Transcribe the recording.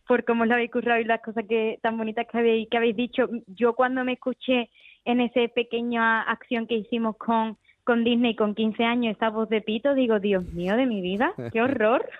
por cómo lo habéis currado y las cosas que tan bonitas que habéis dicho. Yo cuando me escuché en esa pequeña acción que hicimos con Disney con 15 años, esa voz de pito, digo, Dios mío de mi vida, qué horror.